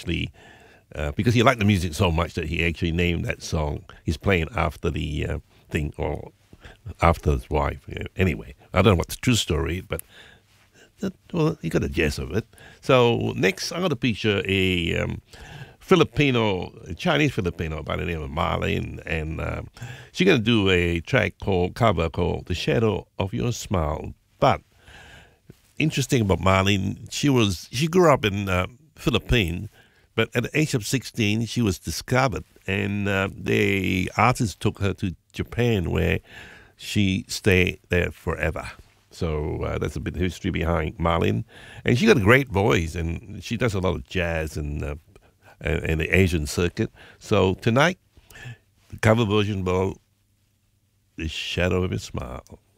actually, because he liked the music so much that he actually named that song. He's playing after the thing or after his wife. Anyway, I don't know what's the true story, but well, you got a gist of it. So next, I'm going to feature a Chinese Filipino by the name of Marlene, and she's going to do a cover called "The Shadow of Your Smile." But interesting about Marlene, she grew up in Philippines, but at the age of 16, she was discovered, and the artist took her to Japan, where she stayed there forever. So that's a bit of history behind Marlene. And she got a great voice, and she does a lot of jazz and the Asian circuit. So tonight, the cover version of The Shadow of Your Smile.